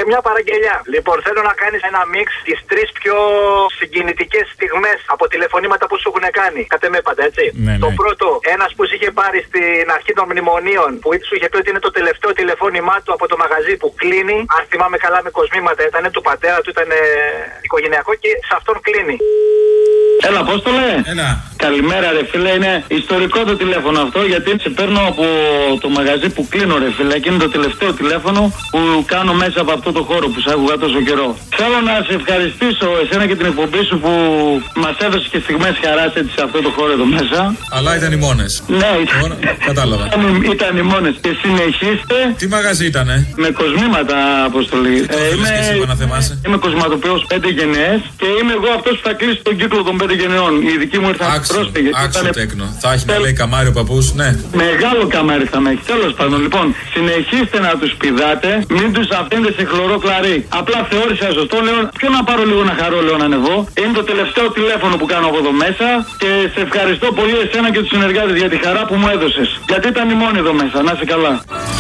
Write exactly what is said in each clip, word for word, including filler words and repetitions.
μια παραγγελιά. Λοιπόν, θέλω να κάνεις ένα μίξ τις τρεις πιο συγκινητικές στιγμές από τηλεφωνήματα που σου έχουν κάνει. Κατ' εμέ πάντα, έτσι. Ναι, το ναι. πρώτο, ένας που σου είχε πάρει στην αρχή των μνημονίων, που σου είχε πει ότι είναι το τελευταίο τηλεφώνημά του από το μαγαζί που κλείνει. Αν θυμάμαι καλά, με κοσμήματα ήταν του πατέρα του, ήταν οικογενειακό και σε αυτόν κλείνει. Έλα, Απόστολε. Έλα. Καλημέρα, ρε φίλε. Είναι ιστορικό το τηλέφωνο αυτό, γιατί σε παίρνω από το μαγαζί που κλείνω, ρε φίλε. Και είναι το τελευταίο τηλέφωνο που κάνω μέσα από αυτό το χώρο που σ' άκουγα τόσο καιρό. Θέλω να σε ευχαριστήσω εσένα και την εκπομπή σου που μας έδωσε και στιγμές χαράς έτσι σε αυτό το χώρο εδώ μέσα. Αλλά ήταν οι μόνες. Ναι, ήταν. Ωραία, κατάλαβα. Ήταν, ήταν οι μόνες. Και συνεχίστε. Τι μαγαζί ήτανε? Με κοσμήματα, Αποστολή. Τι το θέλεις και εσύ, να θυμάσαι? Είμαι κοσματοποιός πέντε γενναίες και είμαι εγώ αυτός που θα κλείσει τον κύκλο των πέντε γενναιών. Οι δικοί μου ήρθαν πρόσφυγες. Άξιο Ήτανε... τέκνο. Θα έχει να λέει καμάρι ο παππούς, ναι. Μεγάλο καμάρι θα με έχει. Τέλος πάντων, λοιπόν, συνεχίστε να τους πηδάτε, μην τους αφήνετε σε χλωρό κλαρί. Απλά θεώρησα σωστό, λέω, ποιο να πάρω λίγο να χαρώ, λέω να ανεβώ. Είναι το τελευταίο τηλέφωνο που κάνω από εδώ μέσα και σε ευχαριστώ πολύ εσένα και τους συνεργάτες για τη χαρά που μου έδωσες. Γιατί ήταν η μόνη εδώ μέσα. Να είσαι καλά.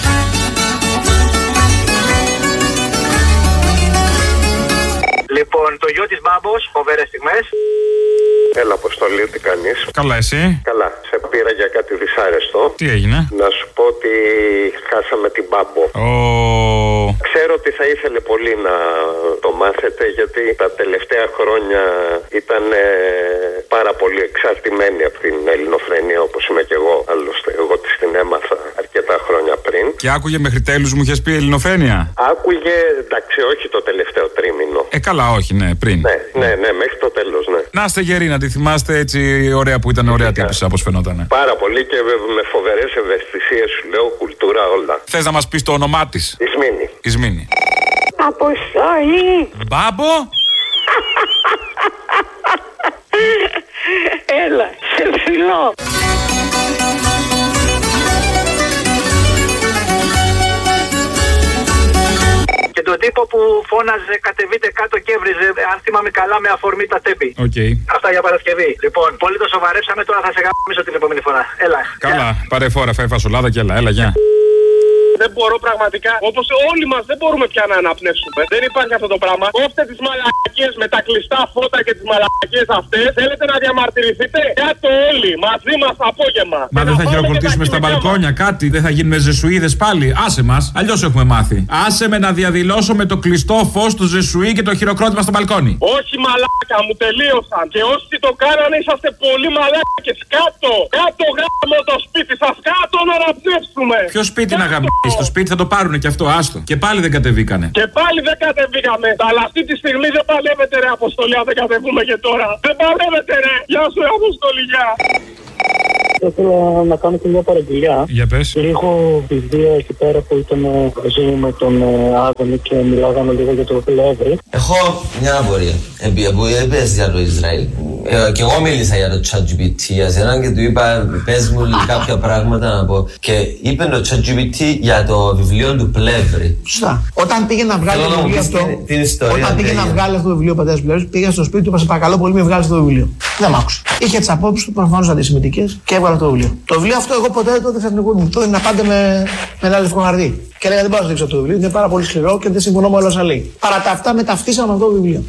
Λοιπόν, το γιο της Μπάμπος, φοβερές στιγμές. Έλα, Αποστολή, τι κάνεις? Καλά, εσύ? Καλά, σε πήρα για κάτι δυσάρεστο. Τι έγινε? Να σου πω ότι χάσαμε την Μπάμπο. Oh. Ξέρω ότι θα ήθελε πολύ να το μάθετε, γιατί τα τελευταία χρόνια ήταν ε, πάρα πολύ εξαρτημένη από την ελληνοφρενεία, όπως είμαι και εγώ. Άλλωστε, εγώ της την έμαθα αρκετά χρόνια πριν. Και άκουγε μέχρι τέλους μου είχες πει ελληνοφρένεια? Άκουγε, εντάξει, όχι το τελευταίο τρίμηνο. Ε, καλά, όχι, ναι, πριν. Ναι, ναι, ναι, μέχρι το τέλος, ναι. Να είστε γεροί, να τη θυμάστε έτσι ωραία που ήταν, ωραία τύπησα, όπως φαινότανε. Πάρα πολύ και με φοβερές ευαισθησίες, σου λέω, κουλτούρα, όλα. Θες να μας πεις το όνομά της? Ισμήνη. Ισμήνη. Αποστολή. Μπάμπο. Έλα, σε φιλώ. Και τον τύπο που φώναζε κατεβείτε κάτω και έβριζε, αν θυμάμαι καλά, με αφορμή τα τέμπη. Okay. Αυτά για Παρασκευή. Λοιπόν, πολύ το σοβαρέψαμε, τώρα θα σε γάμισω την επόμενη φορά. Έλα. Καλά, πάρε φόρα, φάει φασολάδα και έλα, έλα, γεια. Δεν μπορώ πραγματικά, όπως όλοι μας δεν μπορούμε πια να αναπνεύσουμε. Δεν υπάρχει αυτό το πράγμα. Κόφτε τις μαλακίες με τα κλειστά φώτα και τις μαλακίες αυτές. Θέλετε να διαμαρτυρηθείτε? Κάτω όλοι, μαζί μας απόγευμα. Μα δεν θα χειροκροτήσουμε στα μπαλκόνια κάτι, δεν θα γίνουμε ζεσουίδες πάλι. Άσε μας, αλλιώς έχουμε μάθει. Άσε με να διαδηλώσω με το κλειστό φως του ζεσουί και το χειροκρότημα στο μπαλκόνι. Όχι μαλάκα, μου τελείωσαν. Και όσοι το κάνανε είσαστε πολύ μαλάκες. Κάτω, κάτω γάμο το σπίτι σας, κάτω να αναπνεύσουμε. Ποιο σπίτι να γαμίσει? Στο σπίτι θα το πάρουνε και αυτό, άστο. Και πάλι δεν κατεβήκανε. Και πάλι δεν κατεβήκαμε. Αλλά αυτή τη στιγμή δεν παλεύετε, ρε Αποστολή, αν δεν κατεβούμε και τώρα. Δεν παλεύετε, ρε. Γεια σου, ρε Αποστολή, γεια. Θα ήθελα να κάνω και μια παραγγελιά. Για πες. Λίγο βιδία εκεί πέρα που ήταν μαζί με τον Άδωνη και μιλάγαμε λίγο για το Πλεύρη. Έχω μια απορία. Επειδή που είπες για το Ισραήλ, ε, και εγώ μίλησα για το ChatGPT για σένα και του είπα πες μου κάποια πράγματα να πω. Και είπε το ChatGPT για το βιβλίο του Πλεύρη. Σωστά. Όταν πήγε να βγάλει το βιβλίο αυτό, όταν πήγε να βγάλει αυτό το βιβλίο ο πατέρας Πλεύρης, πήγε στο σπίτι του, είπα σε παρακαλώ πολύ, με βγάλει αυτό το βιβλίο. Δεν μ' άκουσε. Είχε τις απόψεις του προφανώς αντισημιτικές και έβγαλε το βιβλίο. Το βιβλίο αυτό εγώ ποτέ δεν το έδειξα την μου. Το έδινα πάντα με, με ένα λευκό χαρτί. Και έλεγα δεν πάω να δείξω το βιβλίο, είναι πάρα πολύ σκληρό και δεν συμφωνώ με όλα όσα λέει. Παρά τα αυτά με ταυτίσαμε με αυτό το βιβλίο.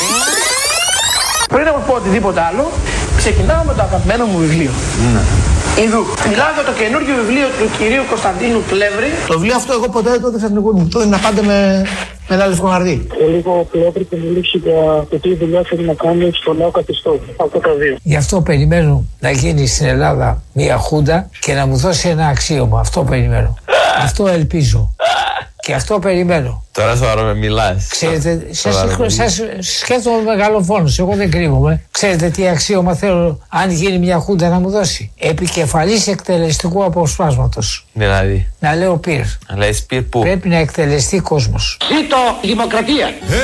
Πριν να πω οτιδήποτε άλλο, ξεκινάω με το αγαπημένο μου βιβλίο. Ναι. Ιδού. Μιλάω για το καινούργιο βιβλίο του κυρίου Κωνσταντίνου Πλεύρη. Το βιβλίο αυτό εγώ ποτέ δεν το έδειξα την μου. Το έδινα πάντα με, με ένα λευκό χαρτί. Και λίγο Πλεύρη και μιλήσει για το τι δουλειά θέλει να κάνει στο νέο καθεστώ. Αυτό τα δύο. Γι' αυτό περιμένω να γίνει στην Ελλάδα μια χούντα και να μου δώσει ένα αξίωμα. Αυτό περιμένω. Αυτό ελπίζω. Και αυτό περιμένω. Τώρα σοβαρό με μιλάς. Ξέρετε, σας, σας σκέφτομαι μεγαλοφόνος, εγώ δεν κρύβομαι. Ξέρετε τι αξίωμα θέλω, αν γίνει μια χούντα, να μου δώσει? Επικεφαλής εκτελεστικού αποσπάσματος. Δηλαδή. Να λέω πυρ. Να λέει πυρ πού? Πρέπει να εκτελεστεί κόσμος. Ζήτω η δημοκρατία.